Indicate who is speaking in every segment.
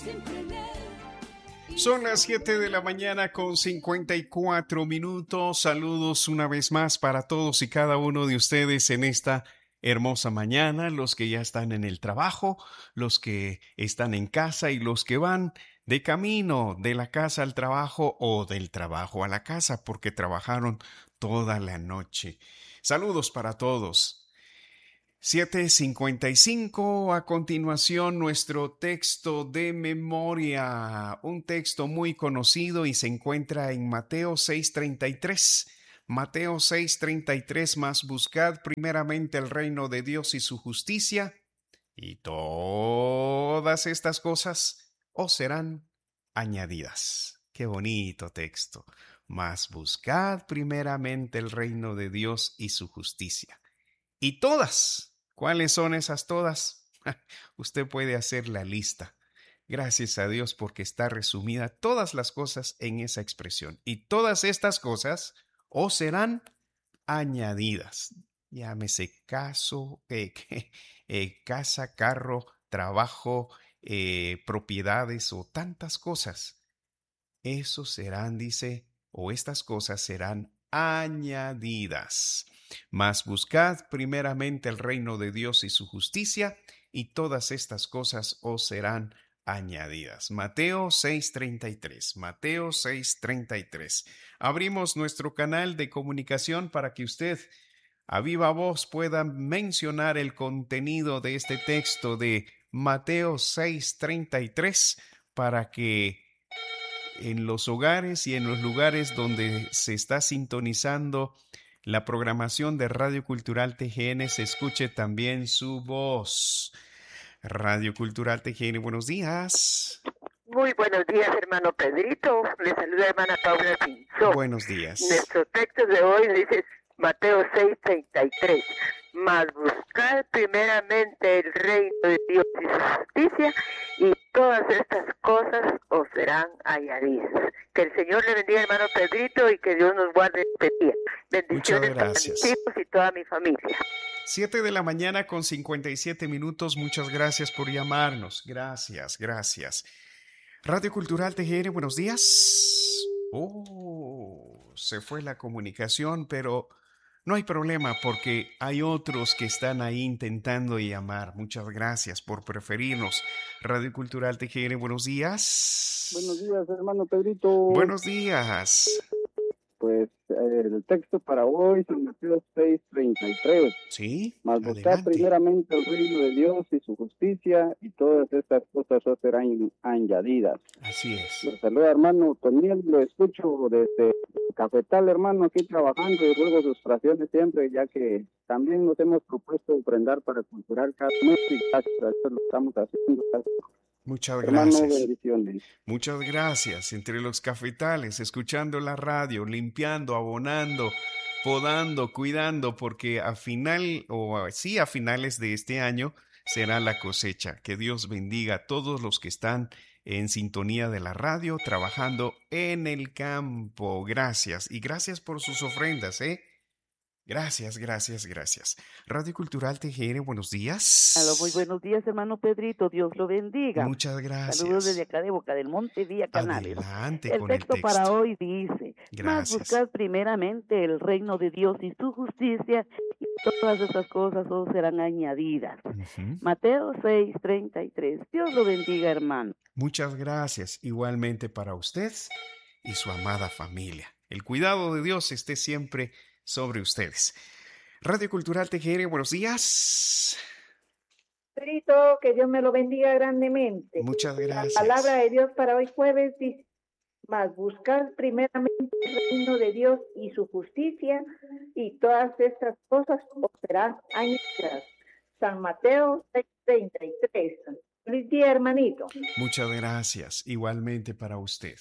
Speaker 1: Son las 7 de la mañana con 54 minutos. Saludos una vez más para todos y cada uno de ustedes en esta hermosa mañana, los que ya están en el trabajo, los que están en casa y los que van de camino de la casa al trabajo o del trabajo a la casa porque trabajaron toda la noche. Saludos para todos. 7:55, a continuación nuestro texto de memoria, un texto muy conocido y se encuentra en Mateo 6:33. Mateo 6:33, más buscad primeramente el reino de Dios y su justicia, y todas estas cosas os serán añadidas. Qué bonito texto. Más buscad primeramente el reino de Dios y su justicia. Y todas. ¿Cuáles son esas todas? Usted puede hacer la lista. Gracias a Dios porque está resumida todas las cosas en esa expresión. Y todas estas cosas os serán añadidas. Llámese casa, carro, trabajo, propiedades o tantas cosas. Eso serán, dice, o estas cosas serán añadidas. Mas buscad primeramente el reino de Dios y su justicia, y todas estas cosas os serán añadidas. Mateo 6:33. Mateo 6:33. Abrimos nuestro canal de comunicación para que usted a viva voz pueda mencionar el contenido de este texto de Mateo 6:33 para que en los hogares y en los lugares donde se está sintonizando la programación de Radio Cultural TGN se escuche también su voz. Radio Cultural TGN, buenos días.
Speaker 2: Muy buenos días, hermano Pedrito. Le saluda hermana Paula Pinzón.
Speaker 1: Buenos días.
Speaker 2: Nuestro texto de hoy dice Mateo 6:33. Mas buscad primeramente el reino de Dios y su justicia, y todas estas cosas os serán añadidas. Que el Señor le bendiga, hermano Pedrito, y que Dios nos guarde este día. Bendiciones para mis hijos y toda mi familia.
Speaker 1: 7 de la mañana con 57 minutos. Muchas gracias por llamarnos. Gracias. Radio Cultural TGN, buenos días. Se fue la comunicación, pero no hay problema porque hay otros que están ahí intentando llamar. Muchas gracias por preferirnos. Radio Cultural TGN, buenos días.
Speaker 3: Buenos días, hermano Pedrito.
Speaker 1: Buenos días.
Speaker 3: Pues el texto para hoy es Mateo 6:33.
Speaker 1: Sí,
Speaker 3: mas buscar primeramente el reino de Dios y su justicia, y todas estas cosas os serán añadidas.
Speaker 1: Así es.
Speaker 3: Lo saluda hermano Toniel, lo escucho desde Cafetal, hermano, aquí trabajando, y ruego sus oraciones siempre, ya que también nos hemos propuesto ofrendar para Cultural cada mes, y gracias a eso lo estamos haciendo.
Speaker 1: Muchas gracias.
Speaker 3: Bendiciones.
Speaker 1: Muchas gracias. Entre los cafetales, escuchando la radio, limpiando, abonando, podando, cuidando, porque a finales de este año será la cosecha. Que Dios bendiga a todos los que están en sintonía de la radio, trabajando en el campo. Gracias. Y gracias por sus ofrendas, Gracias. Radio Cultural TGN, buenos días.
Speaker 2: Aló, muy buenos días, hermano Pedrito. Dios lo bendiga.
Speaker 1: Muchas gracias.
Speaker 2: Saludos desde acá de Boca del Monte, Villa Canales.
Speaker 1: Adelante
Speaker 2: el
Speaker 1: con
Speaker 2: texto
Speaker 1: el texto
Speaker 2: para hoy dice: mas buscad primeramente el reino de Dios y su justicia, y todas esas cosas os serán añadidas. Mateo 6:33. Dios lo bendiga, hermano.
Speaker 1: Muchas gracias. Igualmente para usted y su amada familia. El cuidado de Dios esté siempre sobre ustedes. Radio Cultural TGN, buenos días.
Speaker 4: Pedrito, que Dios me lo bendiga grandemente.
Speaker 1: Muchas gracias.
Speaker 4: La palabra de Dios para hoy jueves dice: mas buscar primeramente el reino de Dios y su justicia, y todas estas cosas os serán añadidas. San Mateo 6:33. Feliz día, hermanito.
Speaker 1: Muchas gracias. Igualmente para usted.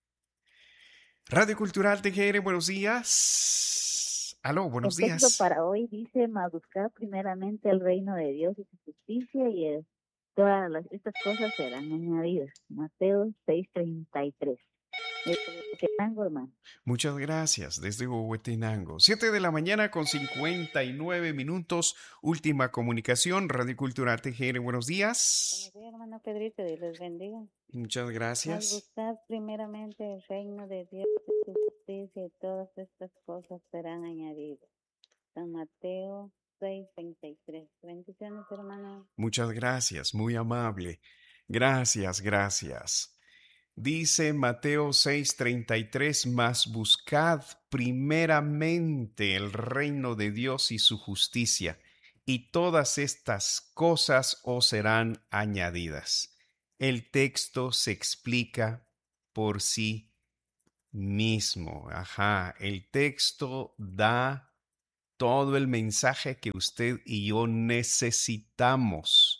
Speaker 1: Radio Cultural TGN, buenos días. Aló, buenos días.
Speaker 5: El texto para hoy dice: mas buscar primeramente el reino de Dios y su justicia, y todas estas cosas serán añadidas. Mateo 6:33. Huehuetenango, hermano.
Speaker 1: Muchas gracias desde Huehuetenango. 7 de la mañana con 59 minutos. Última comunicación, Radio Cultura TGR. Buenos
Speaker 5: Buenos
Speaker 1: días.
Speaker 5: días, hermano Pedrito, Dios les bendiga.
Speaker 1: Muchas
Speaker 5: Mas
Speaker 1: gracias.
Speaker 5: buscad primeramente el reino de Dios y su justicia, y todas estas cosas serán añadidas. San Mateo 6:33. Bendiciones, hermano.
Speaker 1: Muchas gracias, muy amable. Gracias, gracias. Dice Mateo 6:33, mas buscad primeramente el reino de Dios y su justicia, y todas estas cosas os serán añadidas. El texto se explica por sí mismo. Ajá, el texto da todo el mensaje que usted y yo necesitamos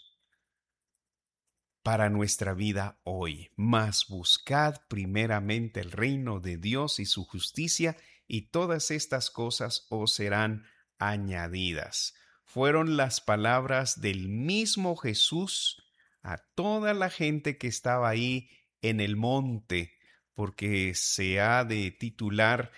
Speaker 1: para nuestra vida hoy. Mas buscad primeramente el reino de Dios y su justicia, y todas estas cosas os serán añadidas. Fueron las palabras del mismo Jesús a toda la gente que estaba ahí en el monte, porque se ha de titular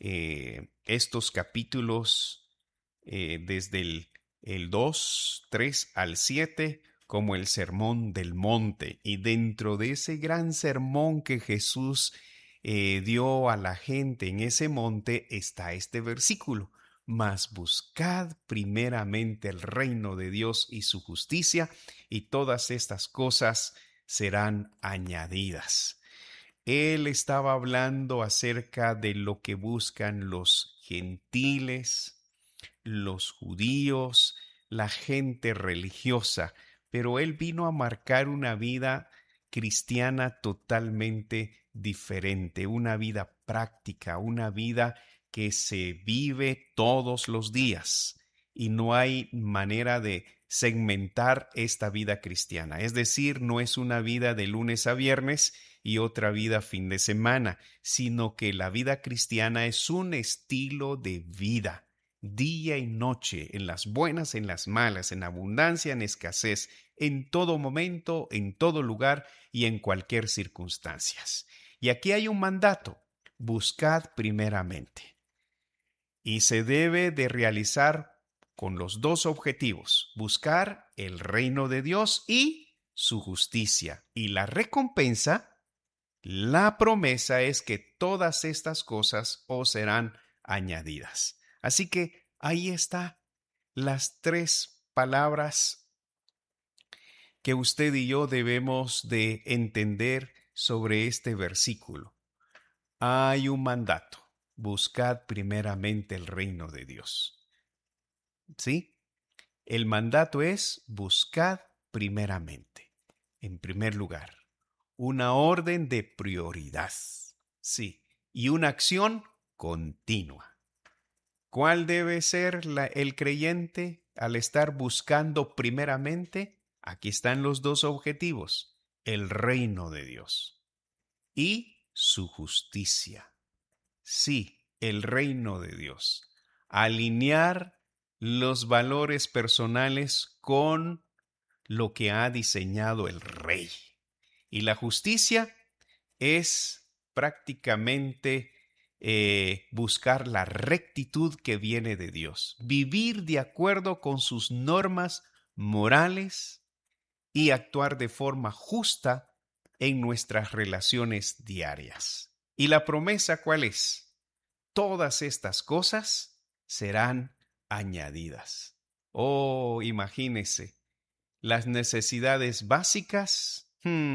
Speaker 1: estos capítulos desde el 2, 3 al 7 como el sermón del monte. Y dentro de ese gran sermón que Jesús dio a la gente en ese monte está este versículo. Mas buscad primeramente el reino de Dios y su justicia, y todas estas cosas serán añadidas. Él estaba hablando acerca de lo que buscan los gentiles, los judíos, la gente religiosa, pero él vino a marcar una vida cristiana totalmente diferente, una vida práctica, una vida que se vive todos los días, y no hay manera de segmentar esta vida cristiana. Es decir, no es una vida de lunes a viernes y otra vida fin de semana, sino que la vida cristiana es un estilo de vida, día y noche, en las buenas, en las malas, en abundancia, en escasez, en todo momento, en todo lugar y en cualquier circunstancia. Y aquí hay un mandato: buscad primeramente. Y se debe de realizar con los dos objetivos: buscar el reino de Dios y su justicia. Y la recompensa, la promesa es que todas estas cosas os serán añadidas. Así que ahí está las tres palabras que usted y yo debemos de entender sobre este versículo. Hay un mandato: buscad primeramente el reino de Dios. ¿Sí? El mandato es: buscad primeramente, en primer lugar. Una orden de prioridad. Sí. Y una acción continua. ¿Cuál debe ser el creyente al estar buscando primeramente? Aquí están los dos objetivos: el reino de Dios y su justicia. Sí, el reino de Dios. Alinear los valores personales con lo que ha diseñado el Rey. Y la justicia es prácticamente buscar la rectitud que viene de Dios, vivir de acuerdo con sus normas morales y actuar de forma justa en nuestras relaciones diarias. ¿Y la promesa cuál es? Todas estas cosas serán añadidas. Oh, imagínese, las necesidades básicas.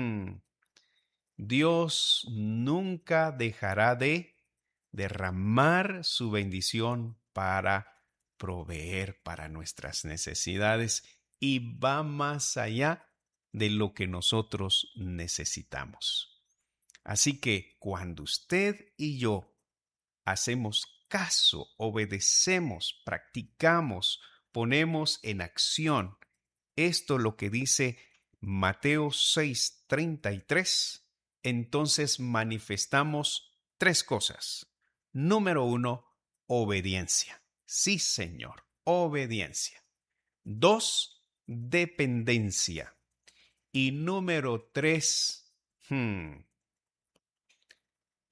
Speaker 1: Dios nunca dejará de derramar su bendición para proveer para nuestras necesidades, y va más allá de lo que nosotros necesitamos. Así que cuando usted y yo hacemos caso, obedecemos, practicamos, ponemos en acción esto, lo que dice Mateo 6:33, entonces manifestamos tres cosas. Número 1, obediencia. Sí, Señor, obediencia. 2, dependencia. Y número 3,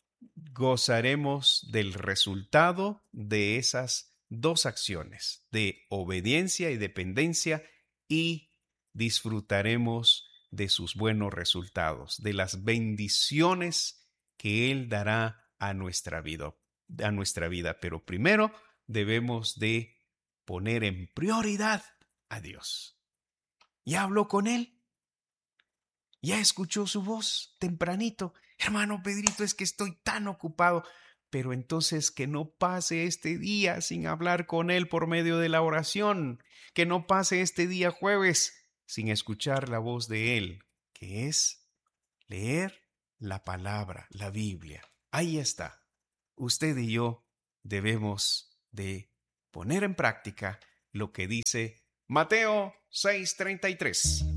Speaker 1: gozaremos del resultado de esas dos acciones, de obediencia y dependencia, y disfrutaremos de sus buenos resultados, de las bendiciones que Él dará a nuestra vida, Pero primero debemos de poner en prioridad a Dios. ¿Ya habló con Él? ¿Ya escuchó su voz tempranito? Hermano Pedrito, es que estoy tan ocupado. Pero entonces que no pase este día sin hablar con Él por medio de la oración. Que no pase este día jueves sin escuchar la voz de Él, que es leer la palabra, la Biblia. Ahí está. Usted y yo debemos de poner en práctica lo que dice Mateo 6:33.